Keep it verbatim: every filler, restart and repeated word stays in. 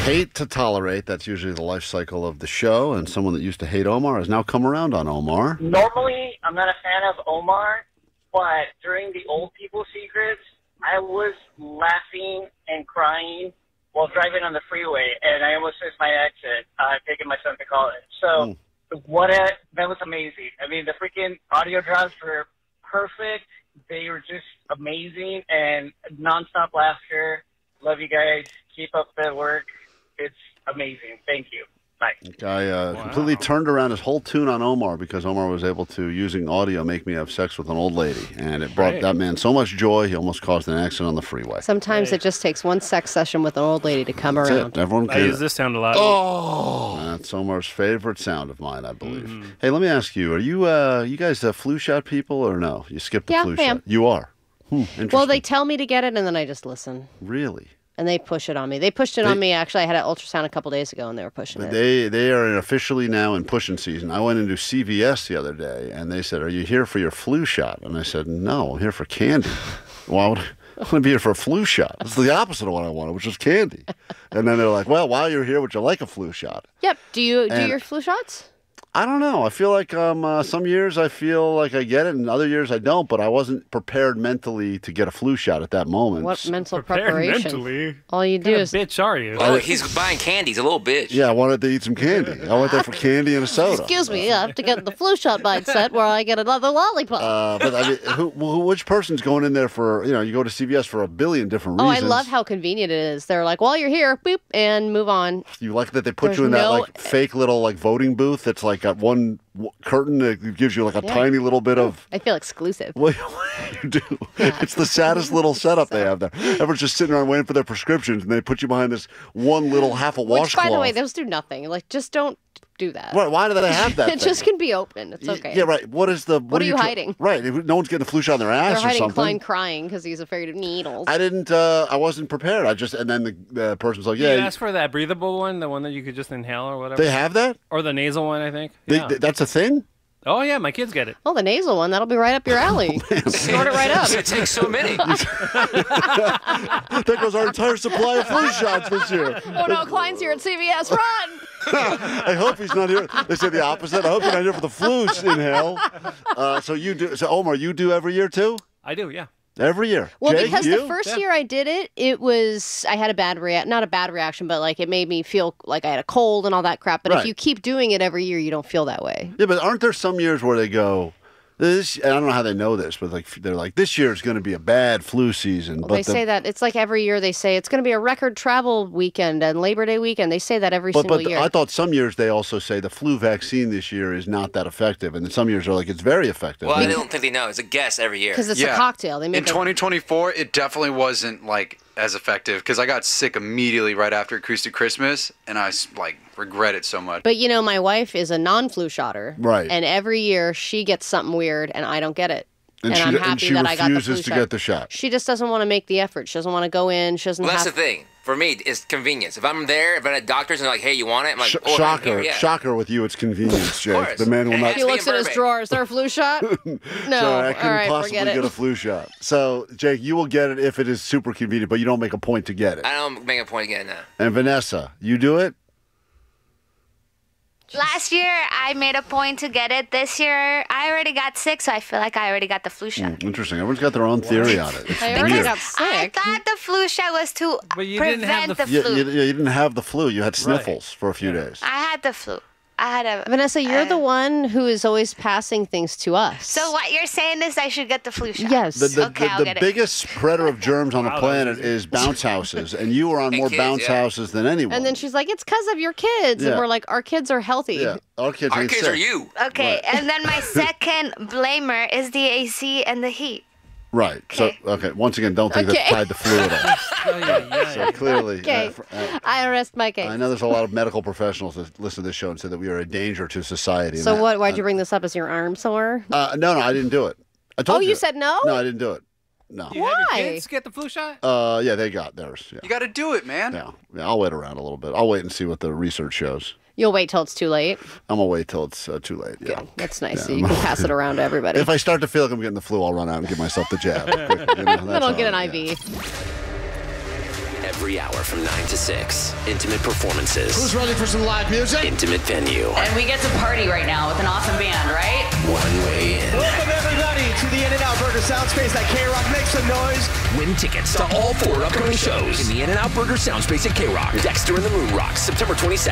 Hate to tolerate, that's usually the life cycle of the show, and someone that used to hate Omar has now come around on Omar. Normally, I'm not a fan of Omar, but during the Old People Secrets, I was laughing and crying while driving on the freeway, and I almost missed my exit, uh, taking my son to college. So, mm. what a, that was amazing. I mean, the freaking audio drops were perfect. They were just amazing, and nonstop laughter. Love you guys. Keep up the work. It's amazing. Thank you. Bye. Guy uh, wow. completely turned around his whole tune on Omar because Omar was able to, using audio, make me have sex with an old lady. And it brought Right. that man so much joy, he almost caused an accident on the freeway. Sometimes Right. it just takes one sex session with an old lady to come That's around. it. Everyone I can. use this sound a lot. Oh, that's Omar's favorite sound of mine, I believe. Mm-hmm. Hey, let me ask you: Are you, uh, you guys, uh, flu shot people or no? You skip the Yeah, flu I am. shot. You are. Hmm, interesting. Well, they tell me to get it, and then I just listen. really. And they push it on me. They pushed it They- on me. Actually, I had an ultrasound a couple days ago, and they were pushing But it. they they are officially now in pushing season. I went into C V S the other day, and they said, "Are you here for your flu shot?" And I said, "No, I'm here for candy." Why would I want to be here for a flu shot? It's the opposite of what I wanted, which was candy. And then they're like, "Well, while you're here, would you like a flu shot?" Yep. Do you do And- your flu shots? I don't know. I feel like um, uh, some years I feel like I get it, and other years I don't. But I wasn't prepared mentally to get a flu shot at that moment. What mental Prepared preparation? mentally. All you do What is kind of bitch are you? Oh, he's buying candy. He's a little bitch. Yeah, I wanted to eat some candy. I went there for candy and a soda. excuse me. I have to get the flu shot mindset where I get another lollipop. Uh, but I mean, who, who, which person's going in there for, you know, you go to C V S for a billion different oh, I reasons. love how convenient it is. They're like, while you're here, boop, and move on. You like that they put There's you in that no- like fake little like voting booth that's like got one w- curtain that gives you like a Yeah. tiny little bit of. I feel exclusive. What you do? It's the saddest little setup they have there. Everyone's just sitting around waiting for their prescriptions, and they put you behind this one little half a Which, washcloth. by the way, those do nothing. Like, just don't do that. Why, why do they have that? it just thing? can be open. It's Y- okay. Yeah, right. What is the? What, are you try- hiding? Right. if No one's getting a flu shot in their They're ass or hiding something. Klein crying because he's afraid of needles. I didn't. Uh, I wasn't prepared. I just and then the, the person's like, You "Yeah, asked for that breathable one, the one that you could just inhale or whatever. they have that. Or the nasal one, I think. They, Yeah. th- that's a thing." Oh, yeah, my kids get it. Oh, the nasal one. That'll be right up your alley. Snort it right up. It takes so many. There goes our entire supply of flu shots this year. Oh, no, Klein's here at C V S. Run! I hope he's not here. They say the opposite. I hope you're not here for the flu inhale. Uh, so you do. So Omar, you do every year too. I do, yeah. Every year. Well, Jake, because you? the first Yeah. year I did it, it was, I had a bad react, not a bad reaction, but like it made me feel like I had a cold and all that crap. But Right. if you keep doing it every year, you don't feel that way. Yeah, but aren't there some years where they go? This, I don't know how they know this, but like they're like, this year is going to be a bad flu season. Well, but they the, say that it's like every year they say it's going to be a record travel weekend and Labor Day weekend. They say that every But, single but year. I thought some years they also say the flu vaccine this year is not that effective, and then some years are like it's very effective. Well, I don't think they know. It's a guess every year. Because it's Yeah. a cocktail. They make In a- twenty twenty-four, it definitely wasn't like as effective because I got sick immediately right after Acoustic Christmas, and I s- like regret it so much. But you know, my wife is a non-flu shotter. Right. And every year she gets something weird and I don't get it. and, And, she, I'm and happy she that I got the refuses flu to shot. get the shot. She just doesn't want to make the effort. She doesn't want to go in. She doesn't well, that's have the thing. For me, it's convenience. If I'm there, if I'm at a doctor's and they're like, hey, you want it? I'm like, Sh- oh, I'm shocker, here, yeah. shocker with you, it's convenience, Jake. course. The man will And not. it's He looks me in in his Burbank. drawer. Is there a flu shot? No. Sorry, I All couldn't right, possibly forget get it. a flu shot. So, Jake, you will get it if it is super convenient, but you don't make a point to get it. I don't make a point again now. And Vanessa, you do it? Last year, I made a point to get it. This year, I already got sick, so I feel like I already got the flu shot. Hmm, interesting. Everyone's got their own theory on it. It's I already weird. got I sick. thought the flu shot was to But you didn't have prevent the the, You, flu. you, you didn't have the flu. You had sniffles for a few days. I had the flu. I had a. Vanessa, you're uh, the one who is always passing things to us. So what you're saying is I should get the flu shot? Yes. The, the, Okay, the, I'll the get it. biggest spreader of germs on the Wow, that planet was is bounce houses, and you were on And more kids, bounce yeah. houses than anyone. And then she's like, it's because of your kids. Yeah. And we're like, our kids are healthy. yeah, our kids, Our ain't kids sick. are you. Okay, and then my second blamer is the A C and the heat. Right. Okay. So, okay. Once again, don't think Okay. that's tied to flu at all. Oh, yeah, yeah. So clearly, Okay. uh, fr- uh, I rest my case. I know there's a lot of medical professionals that listen to this show and say that we are a danger to society. and So that- what? Why'd you bring this up? Is your arm sore? Uh, no, no, I didn't do it. I told Oh, you said no? No, I didn't do it. No. You have Why? your kids get the flu shot? Uh, yeah, they got theirs. Yeah. You got to do it, man. yeah, yeah. I'll wait around a little bit. I'll wait and see what the research shows. You'll wait till it's too late. I'm gonna wait till it's uh, too late. Yeah. That's nice. Yeah, so you I'm- can pass it around to everybody. If I start to feel like I'm getting the flu, I'll run out and give myself the jab. Quick, you know, then that's I'll all, get an yeah. I V. Every hour from nine to six. Intimate performances. Who's ready for some live music? Intimate venue. And we get to party right now with an awesome band, right? One way in. Welcome everybody to the In-N-Out Burger Soundspace at K-Rock. Make some noise. Win tickets to all four upcoming shows in the In-N-Out Burger Soundspace at K-Rock. Dexter and the Moon Rocks, September twenty-second.